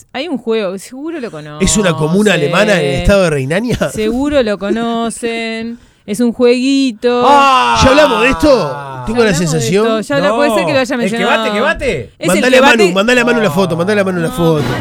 Hay un juego, seguro lo conocen. ¿Es una comuna alemana en el estado de Reinania? Seguro lo conocen. Es un jueguito. ¿Ya hablamos de esto? Tengo la sensación. Ya puede ser que lo haya mencionado. ¿El que bate? Mandale a Manu la foto.